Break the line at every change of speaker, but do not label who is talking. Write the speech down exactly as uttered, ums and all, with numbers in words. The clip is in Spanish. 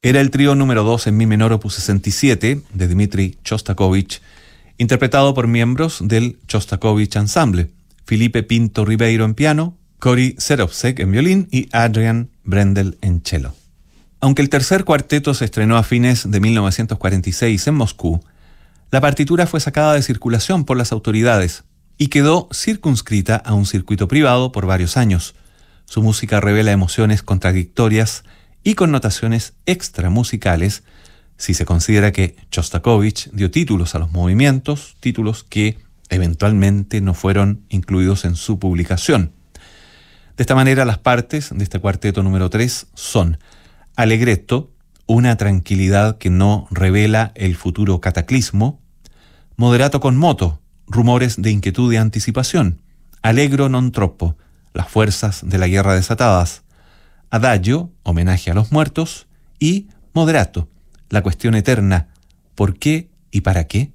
Era el trío número dos en mi menor opus sesenta y siete de Dmitri Shostakovich, interpretado por miembros del Shostakovich Ensemble, Felipe Pinto Ribeiro en piano, Cory Serovsek en violín y Adrian Brendel en cello. Aunque el tercer cuarteto se estrenó a fines de mil novecientos cuarenta y seis en Moscú, la partitura fue sacada de circulación por las autoridades y quedó circunscrita a un circuito privado por varios años. Su música revela emociones contradictorias y connotaciones extramusicales, si se considera que Shostakovich dio títulos a los movimientos, títulos que eventualmente no fueron incluidos en su publicación. De esta manera, las partes de este cuarteto número tres son Allegretto, una tranquilidad que no revela el futuro cataclismo; Moderato con moto, rumores de inquietud y anticipación; Allegro non troppo, las fuerzas de la guerra desatadas; Adagio, homenaje a los muertos; y Moderato, la cuestión eterna, ¿por qué y para qué?